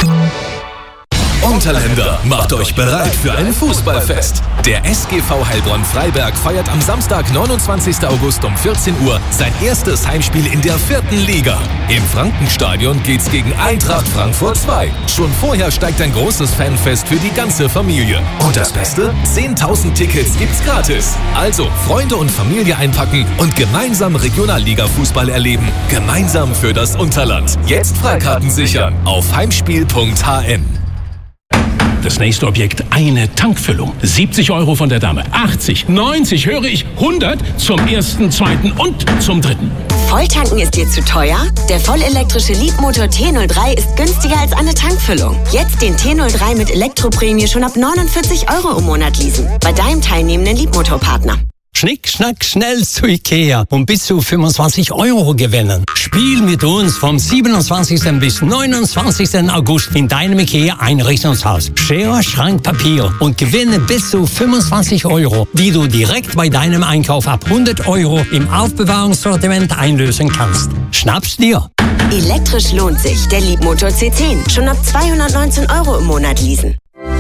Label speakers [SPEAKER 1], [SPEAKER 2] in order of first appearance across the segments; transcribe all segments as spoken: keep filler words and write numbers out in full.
[SPEAKER 1] Unterländer, macht euch bereit für ein Fußballfest. Der S G V Heilbronn-Freiberg feiert am Samstag, neunundzwanzigsten August um vierzehn Uhr sein erstes Heimspiel in der vierten Liga. Im Frankenstadion geht's gegen Eintracht Frankfurt zwei. Schon vorher steigt ein großes Fanfest für die ganze Familie. Und das Beste? zehntausend Tickets gibt's gratis. Also Freunde und Familie einpacken und gemeinsam Regionalliga-Fußball erleben. Gemeinsam für das Unterland. Jetzt Freikarten sichern auf heimspiel punkt h n.
[SPEAKER 2] Das nächste Objekt, eine Tankfüllung. siebzig Euro von der Dame, achtzig, neunzig, höre ich, hundert zum ersten, zweiten und zum dritten.
[SPEAKER 3] Volltanken ist dir zu teuer? Der vollelektrische Leapmotor T null drei ist günstiger als eine Tankfüllung. Jetzt den T null drei mit Elektroprämie schon ab neunundvierzig Euro im Monat leasen. Bei deinem teilnehmenden Leapmotor-Partner.
[SPEAKER 4] Schnick, schnack, schnell zu Ikea und bis zu fünfundzwanzig Euro gewinnen. Spiel mit uns vom siebenundzwanzigsten bis neunundzwanzigsten August in deinem Ikea Einrichtungshaus. Schere, Schrank, Papier und gewinne bis zu fünfundzwanzig Euro, die du direkt bei deinem Einkauf ab hundert Euro im Aufbewahrungssortiment einlösen kannst. Schnapp's dir!
[SPEAKER 3] Elektrisch lohnt sich. Der Leapmotor C zehn. Schon ab zweihundertneunzehn Euro im Monat leasen.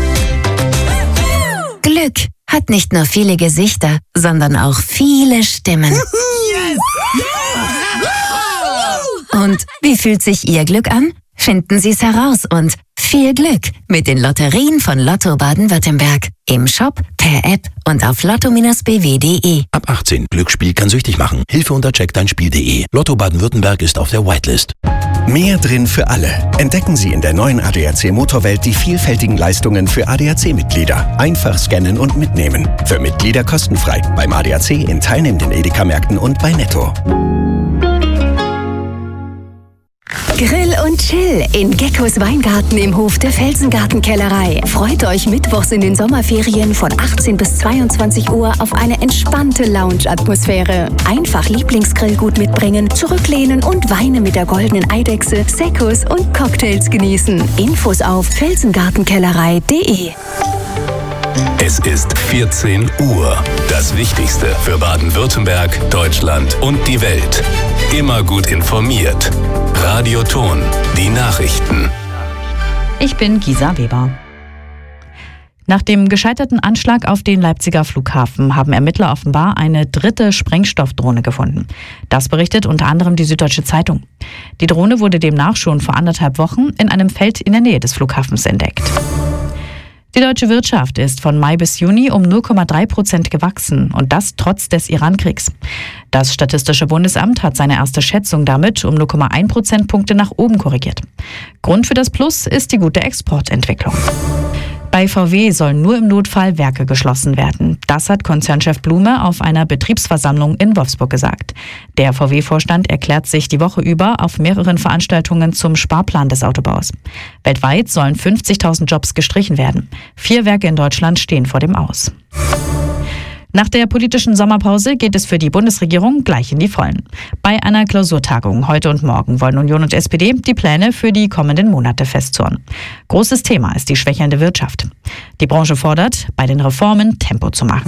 [SPEAKER 5] Glück hat nicht nur viele Gesichter, sondern auch viele Stimmen.
[SPEAKER 6] Yes!
[SPEAKER 5] Und wie fühlt sich Ihr Glück an? Finden Sie es heraus und viel Glück mit den Lotterien von Lotto Baden-Württemberg. Im Shop, per App und auf lotto b w punkt de.
[SPEAKER 7] Ab achtzehn. Glücksspiel kann süchtig machen. Hilfe unter check dein spiel punkt de. Lotto Baden-Württemberg ist auf der Whitelist.
[SPEAKER 8] Mehr drin für alle. Entdecken Sie in der neuen A D A C Motorwelt die vielfältigen Leistungen für A D A C-Mitglieder. Einfach scannen und mitnehmen. Für Mitglieder kostenfrei. Beim A D A C in teilnehmenden Edeka-Märkten und bei Netto.
[SPEAKER 9] Grill und Chill in Geckos Weingarten im Hof der Felsengartenkellerei. Freut euch mittwochs in den Sommerferien von achtzehn bis zweiundzwanzig Uhr auf eine entspannte Lounge-Atmosphäre. Einfach Lieblingsgrillgut mitbringen, zurücklehnen und Weine mit der goldenen Eidechse, Seccos und Cocktails genießen. Infos auf felsengartenkellerei punkt de.
[SPEAKER 1] Es ist vierzehn Uhr. Das Wichtigste für Baden-Württemberg, Deutschland und die Welt. Immer gut informiert. Radio Ton, die Nachrichten.
[SPEAKER 10] Ich bin Gisa Weber. Nach dem gescheiterten Anschlag auf den Leipziger Flughafen haben Ermittler offenbar eine dritte Sprengstoffdrohne gefunden. Das berichtet unter anderem die Süddeutsche Zeitung. Die Drohne wurde demnach schon vor anderthalb Wochen in einem Feld in der Nähe des Flughafens entdeckt. Die deutsche Wirtschaft ist von Mai bis Juni um null Komma drei Prozent gewachsen und das trotz des Iran-Kriegs. Das Statistische Bundesamt hat seine erste Schätzung damit um null Komma eins Prozentpunkte nach oben korrigiert. Grund für das Plus ist die gute Exportentwicklung. Bei V W sollen nur im Notfall Werke geschlossen werden. Das hat Konzernchef Blume auf einer Betriebsversammlung in Wolfsburg gesagt. Der V W-Vorstand erklärt sich die Woche über auf mehreren Veranstaltungen zum Sparplan des Autobaus. Weltweit sollen fünfzigtausend Jobs gestrichen werden. Vier Werke in Deutschland stehen vor dem Aus. Nach der politischen Sommerpause geht es für die Bundesregierung gleich in die Vollen. Bei einer Klausurtagung heute und morgen wollen Union und S P D die Pläne für die kommenden Monate festzurren. Großes Thema ist die schwächelnde Wirtschaft. Die Branche fordert, bei den Reformen Tempo zu machen.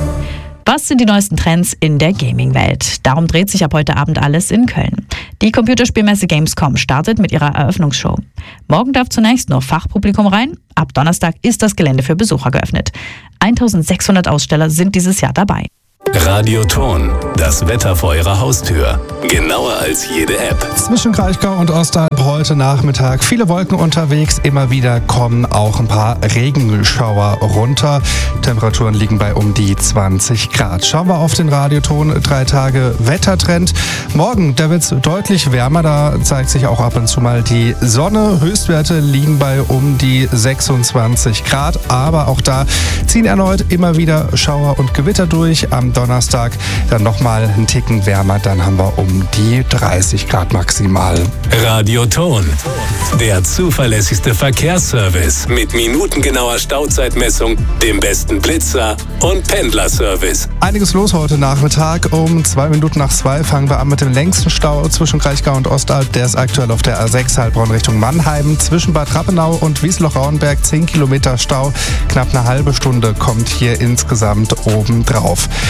[SPEAKER 10] Was sind die neuesten Trends in der Gaming-Welt? Darum dreht sich ab heute Abend alles in Köln. Die Computerspielmesse Gamescom startet mit ihrer Eröffnungsshow. Morgen darf zunächst nur Fachpublikum rein. Ab Donnerstag ist das Gelände für Besucher geöffnet. eintausendsechshundert Aussteller sind dieses Jahr dabei.
[SPEAKER 1] Radio Ton, das Wetter vor Ihrer Haustür. Genauer als jede App.
[SPEAKER 11] Zwischen Kraichgau und Ostalb heute Nachmittag viele Wolken unterwegs. Immer wieder kommen auch ein paar Regenschauer runter. Temperaturen liegen bei um die zwanzig Grad. Schauen wir auf den Radioton. Drei Tage Wettertrend. Morgen, da wird es deutlich wärmer. Da zeigt sich auch ab und zu mal die Sonne. Höchstwerte liegen bei um die sechsundzwanzig Grad. Aber auch da ziehen erneut immer wieder Schauer und Gewitter durch. Am Donnerstag dann nochmal einen Ticken wärmer, dann haben wir um die dreißig Grad maximal.
[SPEAKER 1] Radio Ton, der zuverlässigste Verkehrsservice mit minutengenauer Stauzeitmessung, dem besten Blitzer und Pendlerservice.
[SPEAKER 11] Einiges los heute Nachmittag. Um zwei Minuten nach zwei fangen wir an mit dem längsten Stau zwischen Kraichgau und Ostalb. Der ist aktuell auf der A sechs Heilbronn Richtung Mannheim. Zwischen Bad Rappenau und Wiesloch-Rauenberg zehn Kilometer Stau. Knapp eine halbe Stunde kommt hier insgesamt oben drauf.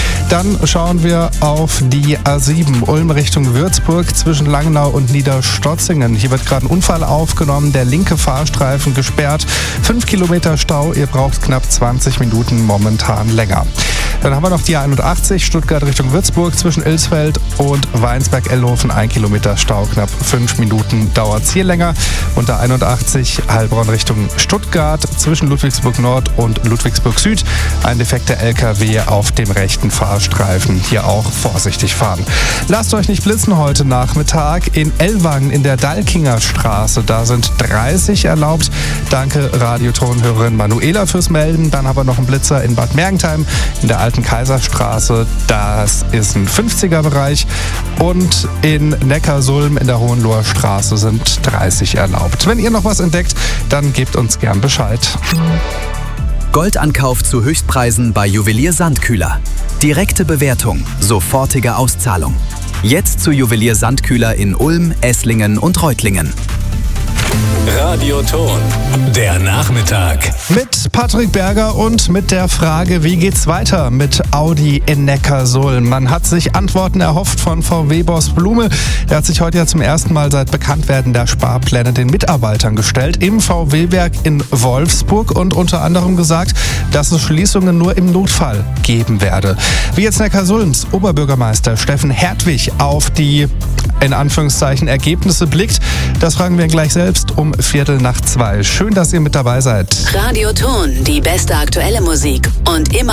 [SPEAKER 11] Dann schauen wir auf die A sieben, Ulm Richtung Würzburg zwischen Langenau und Niederstotzingen. Hier wird gerade ein Unfall aufgenommen, der linke Fahrstreifen gesperrt. Fünf Kilometer Stau, ihr braucht knapp zwanzig Minuten momentan länger. Dann haben wir noch die A einundachtzig, Stuttgart Richtung Würzburg zwischen Ilsfeld und Weinsberg-Ellhofen. Ein Kilometer Stau, knapp fünf Minuten dauert es hier länger. Und der einundachtzig, Heilbronn Richtung Stuttgart zwischen Ludwigsburg Nord und Ludwigsburg Süd. Ein defekter L K W auf dem rechten Fahrstreifen. Hier auch vorsichtig fahren. Lasst euch nicht blitzen heute Nachmittag. In Ellwangen in der Dalkinger Straße, da sind dreißig erlaubt. Danke Radiotonhörerin Manuela fürs Melden. Dann haben wir noch einen Blitzer in Bad Mergentheim in der Alten Kaiserstraße. Das ist ein fünfziger Bereich. Und in Neckarsulm in der Hohenloher Straße sind dreißig erlaubt. Wenn ihr noch was entdeckt, dann gebt uns gern Bescheid.
[SPEAKER 6] Goldankauf zu Höchstpreisen bei Juwelier Sandkühler. Direkte Bewertung, sofortige Auszahlung. Jetzt zu Juwelier Sandkühler in Ulm, Esslingen und Reutlingen.
[SPEAKER 1] Radioton, der Nachmittag.
[SPEAKER 11] Mit Patrick Berger und mit der Frage, wie geht's weiter mit Audi in Neckarsulm? Man hat sich Antworten erhofft von V W-Boss Blume. Der hat sich heute ja zum ersten Mal seit Bekanntwerden der Sparpläne den Mitarbeitern gestellt im V W-Werk in Wolfsburg und unter anderem gesagt, dass es Schließungen nur im Notfall geben werde. Wie jetzt Neckarsulms Oberbürgermeister Steffen Hertwig auf die, in Anführungszeichen, Ergebnisse blickt, das fragen wir gleich selbst um Viertel nach zwei. Schön, dass ihr mit dabei seid.
[SPEAKER 12] Radioton, die beste aktuelle Musik und immer